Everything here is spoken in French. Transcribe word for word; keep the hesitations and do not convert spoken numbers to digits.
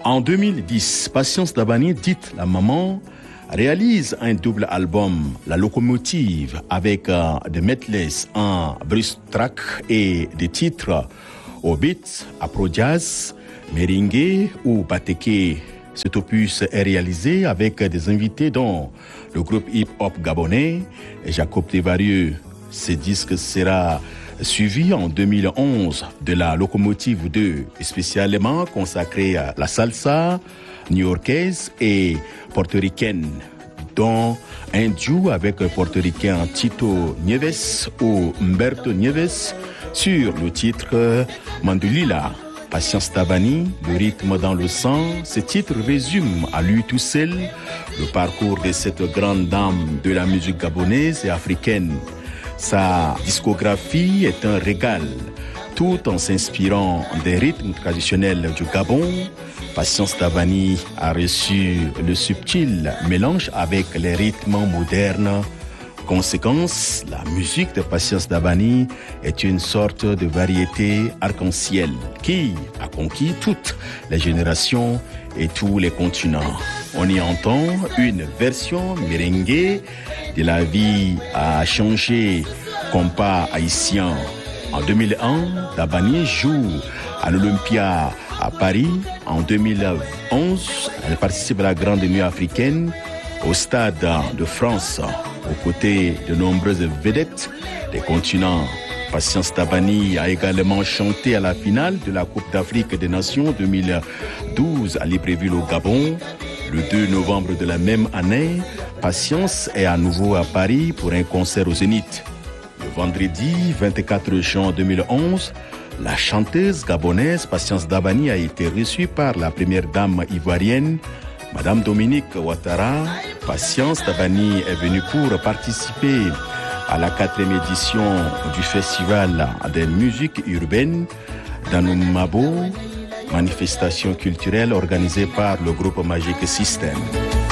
En deux mille dix, Patience Dabani, dite la maman, réalise un double album, La Locomotive, avec euh, des medleys en bruce track et des titres au beat, afro-jazz, merengue ou bateke. Cet opus est réalisé avec des invités dont le groupe hip-hop gabonais et Jacob Devarieux. Ce disque sera suivi en deux mille onze de La Locomotive deux, spécialement consacré à la salsa new-yorkaise et portoricaine, dont un duo avec le portoricain Tito Nieves ou Humberto Nieves sur le titre Mandulila. Patience Dabani, le rythme dans le sang, ce titre résume à lui tout seul le parcours de cette grande dame de la musique gabonaise et africaine. Sa discographie est un régal, tout en s'inspirant des rythmes traditionnels du Gabon. Patience Dabani a reçu le subtil mélange avec les rythmes modernes. Conséquence, la musique de Patience Dabani est une sorte de variété arc-en-ciel qui a conquis toutes les générations et tous les continents. On y entend une version merengue de La vie a changé, compas haïtien. En deux mille un, Dabani joue à l'Olympia à Paris. En deux mille onze, elle participe à la Grande Nuit africaine au Stade de France, aux côtés de nombreuses vedettes des continents. Patience Dabani a également chanté à la finale de la Coupe d'Afrique des Nations deux mille douze à Libreville au Gabon. Le deux novembre de la même année, Patience est à nouveau à Paris pour un concert au Zénith. Le vendredi vingt-quatre juin deux mille onze, la chanteuse gabonaise Patience Dabani a été reçue par la première dame ivoirienne, Madame Dominique Ouattara. Patience Dabani est venue pour participer à la quatrième édition du Festival des musiques urbaines d'Anoumabo, manifestation culturelle organisée par le groupe Magic System.